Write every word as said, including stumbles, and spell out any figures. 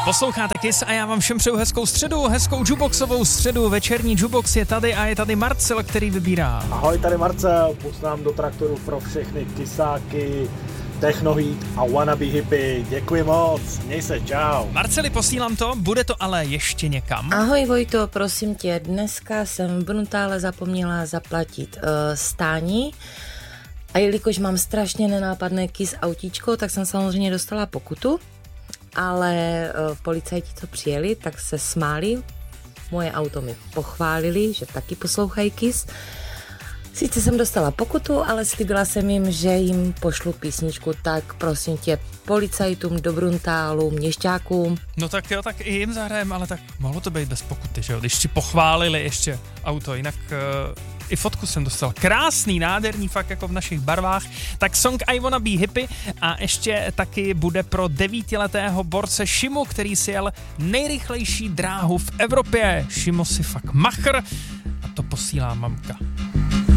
Posloucháte Kiss a já vám všem přeju hezkou středu, hezkou jukeboxovou středu. Večerní jukebox je tady a je tady Marcel, který vybírá. Ahoj, tady Marcel, pustám do traktoru pro všechny kysáky, technohít a wannabe hippie. Děkuji moc, měj se, čau. Marceli, posílám to, bude to ale ještě někam. Ahoj Vojto, prosím tě, dneska jsem v Bruntále zapomněla zaplatit uh, stání a jelikož mám strašně nenápadné Kiss autíčko, tak jsem samozřejmě dostala pokutu, ale uh, policajti, co přijeli, tak se smáli, moje auto mi pochválili, že taky poslouchají Kiss. Sice jsem dostala pokutu, ale slíbila jsem jim, že jim pošlu písničku, tak prosím tě, policajtům do Bruntálu, měšťákům. No tak jo, tak i jim zahrajem, ale tak mohlo to být bez pokuty, že jo, když ti pochválili ještě auto, jinak uh, i fotku jsem dostal. Krásný, nádherný, fakt jako v našich barvách. Tak song I Wanna Be Hippie a ještě taky bude pro devítiletého borce Šimu, který si jel nejrychlejší dráhu v Evropě. Šimo si fakt machr a to posílá mamka.